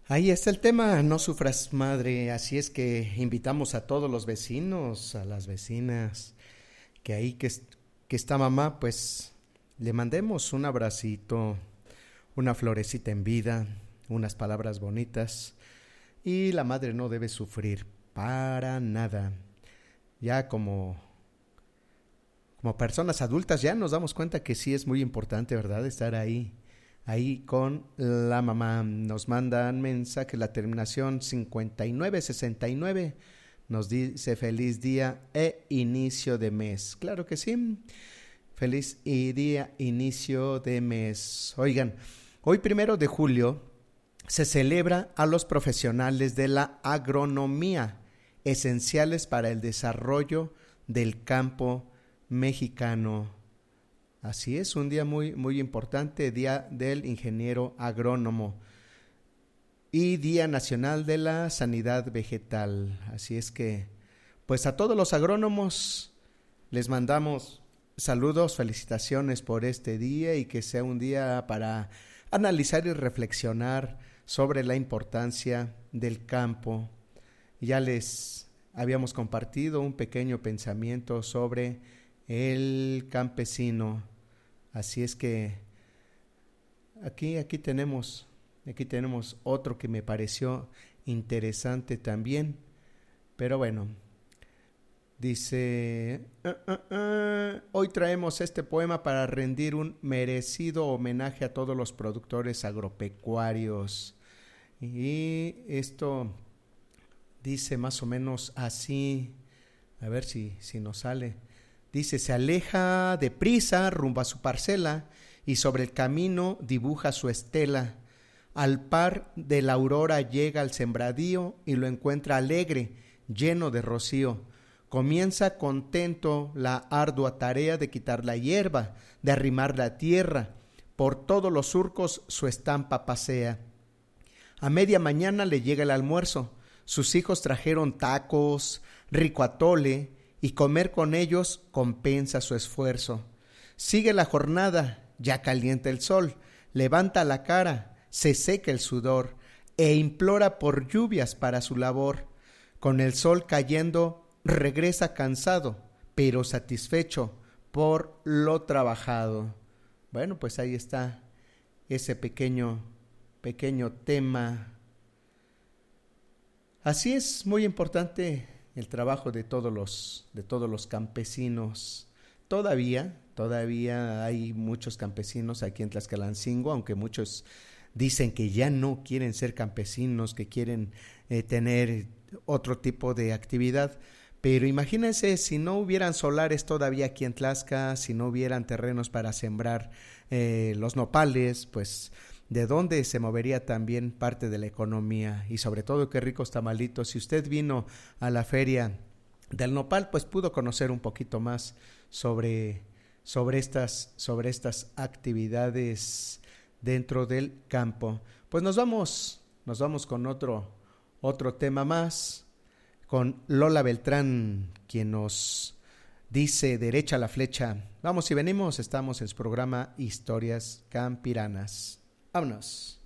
Ahí está el tema, no sufras madre, así es que invitamos a todos los vecinos, a las vecinas, que ahí que está mamá, pues le mandemos un abracito, una florecita en vida, unas palabras bonitas y la madre no debe sufrir para nada. Ya como personas adultas ya nos damos cuenta que sí es muy importante, ¿verdad? Estar ahí con la mamá. Nos mandan mensaje, la terminación 5969 nos dice feliz día e inicio de mes. Claro que sí, feliz día, inicio de mes. Oigan, hoy 1 de julio se celebra a los profesionales de la agronomía, esenciales para el desarrollo del campo mexicano. Así es, un día muy importante, Día del Ingeniero Agrónomo y Día Nacional de la Sanidad Vegetal. Así es que, pues a todos los agrónomos les mandamos saludos, felicitaciones por este día y que sea un día para analizar y reflexionar sobre la importancia del campo. Ya les habíamos compartido un pequeño pensamiento sobre el campesino. Así es que aquí tenemos otro que me pareció interesante también. Pero bueno, dice, hoy traemos este poema para rendir un merecido homenaje a todos los productores agropecuarios. Y esto dice más o menos así, a ver si nos sale. Dice, se aleja deprisa rumbo a su parcela y sobre el camino dibuja su estela. Al par de la aurora llega al sembradío y lo encuentra alegre, lleno de rocío. Comienza contento la ardua tarea de quitar la hierba, de arrimar la tierra. Por todos los surcos su estampa pasea. A media mañana le llega el almuerzo. Sus hijos trajeron tacos, rico atole, y comer con ellos compensa su esfuerzo. Sigue la jornada, ya calienta el sol, levanta la cara, se seca el sudor, e implora por lluvias para su labor. Con el sol cayendo, regresa cansado, pero satisfecho por lo trabajado. Bueno, pues ahí está ese pequeño tema. Así es muy importante el trabajo de todos los campesinos. Todavía hay muchos campesinos aquí en Tlaxcalancingo, aunque muchos dicen que ya no quieren ser campesinos, que quieren tener otro tipo de actividad. Pero imagínense si no hubieran solares todavía aquí en Tlaxcala, si no hubieran terrenos para sembrar los nopales, pues de dónde se movería también parte de la economía y sobre todo qué ricos tamalitos. Si usted vino a la feria del nopal, pues pudo conocer un poquito más sobre estas actividades dentro del campo. Pues nos vamos con otro tema más, con Lola Beltrán, quien nos dice derecha la flecha. Vamos y venimos, estamos en su programa Historias Campiranas. Vámonos.